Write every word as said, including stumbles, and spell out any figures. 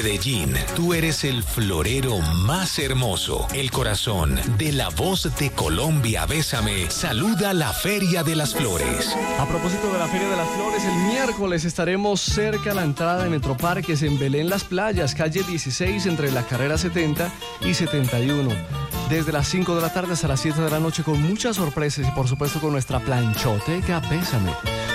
Medellín, tú eres el florero más hermoso. El corazón de la voz de Colombia, Bésame, saluda la Feria de las Flores. A propósito de la Feria de las Flores, el miércoles estaremos cerca a la entrada de Metroparques en Belén Las Playas, calle dieciséis, entre la carrera setenta y setenta y uno. Desde las cinco de la tarde hasta las siete de la noche, con muchas sorpresas y por supuesto con nuestra planchoteca Bésame.